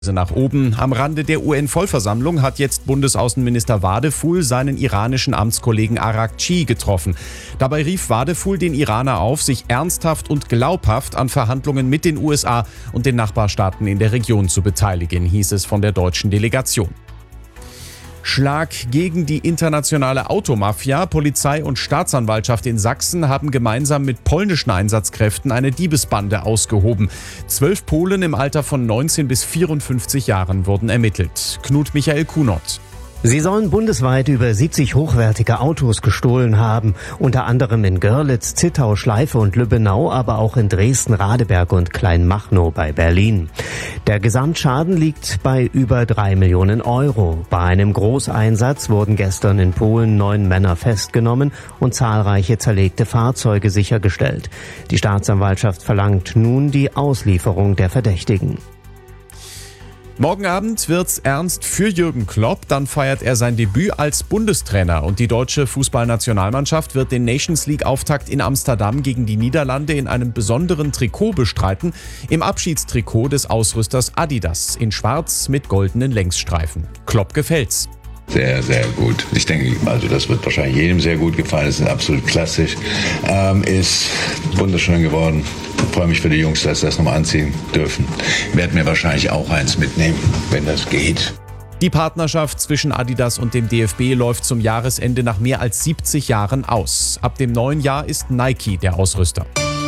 Nach oben. Am Rande der UN-Vollversammlung hat jetzt Bundesaußenminister Wadephul seinen iranischen Amtskollegen Araghchi getroffen. Dabei rief Wadephul den Iraner auf, sich ernsthaft und glaubhaft an Verhandlungen mit den USA und den Nachbarstaaten in der Region zu beteiligen, hieß es von der deutschen Delegation. Schlag gegen die internationale Automafia. Polizei und Staatsanwaltschaft in Sachsen haben gemeinsam mit polnischen Einsatzkräften eine Diebesbande ausgehoben. 12 Polen im Alter von 19 bis 54 Jahren wurden ermittelt. Knut Michael Kunert. Sie sollen bundesweit über 70 hochwertige Autos gestohlen haben, unter anderem in Görlitz, Zittau, Schleife und Lübbenau, aber auch in Dresden, Radeberg und Kleinmachnow bei Berlin. Der Gesamtschaden liegt bei über 3 Millionen Euro. Bei einem Großeinsatz wurden gestern in Polen 9 Männer festgenommen und zahlreiche zerlegte Fahrzeuge sichergestellt. Die Staatsanwaltschaft verlangt nun die Auslieferung der Verdächtigen. Morgen Abend wird's ernst für Jürgen Klopp. Dann feiert er sein Debüt als Bundestrainer. Und die deutsche Fußballnationalmannschaft wird den Nations League-Auftakt in Amsterdam gegen die Niederlande in einem besonderen Trikot bestreiten. Im Abschiedstrikot des Ausrüsters Adidas in schwarz mit goldenen Längsstreifen. Klopp gefällt's. Sehr, sehr gut. Ich denke, also das wird wahrscheinlich jedem sehr gut gefallen. Es ist absolut klassisch. Ist wunderschön geworden. Ich freue mich für die Jungs, dass sie das nochmal anziehen dürfen. Werden mir wahrscheinlich auch eins mitnehmen, wenn das geht. Die Partnerschaft zwischen Adidas und dem DFB läuft zum Jahresende nach mehr als 70 Jahren aus. Ab dem neuen Jahr ist Nike der Ausrüster.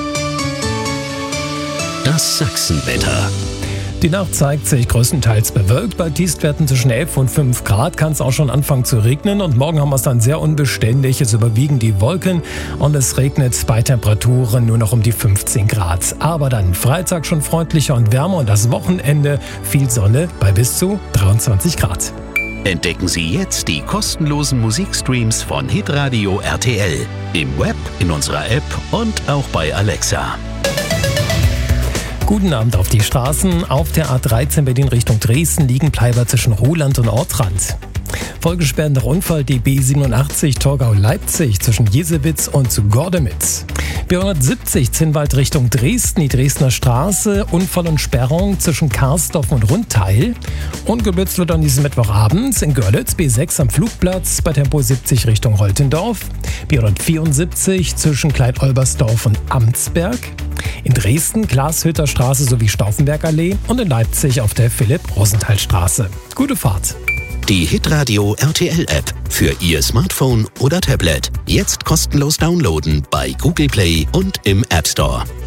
Das Sachsenwetter. Die Nacht zeigt sich größtenteils bewölkt. Bei Tiefstwerten zwischen 11 und 5 Grad kann es auch schon anfangen zu regnen. Und morgen haben wir es dann sehr unbeständig. Es überwiegen die Wolken und es regnet bei Temperaturen nur noch um die 15 Grad. Aber dann Freitag schon freundlicher und wärmer und das Wochenende viel Sonne bei bis zu 23 Grad. Entdecken Sie jetzt die kostenlosen Musikstreams von Hitradio RTL. Im Web, in unserer App und auch bei Alexa. Guten Abend auf die Straßen. Auf der A13 Berlin Richtung Dresden liegen Bleiber zwischen Ruhland und Ortrand. Vollgesperrt nach Unfall die B87 Torgau-Leipzig zwischen Jesewitz und Gordemitz. B170 Zinnwald Richtung Dresden, die Dresdner Straße, Unfall und Sperrung zwischen Karsdorf und Rundteil. Und geblitzt wird an diesem Mittwochabend in Görlitz B6 am Flugplatz bei Tempo 70 Richtung Holtendorf. B174 zwischen Klein-Olbersdorf und Amtsberg. In Dresden Glashütter Straße sowie Stauffenbergallee und in Leipzig auf der Philipp-Rosenthal-Straße. Gute Fahrt! Die Hitradio RTL App für Ihr Smartphone oder Tablet. Jetzt kostenlos downloaden bei Google Play und im App Store.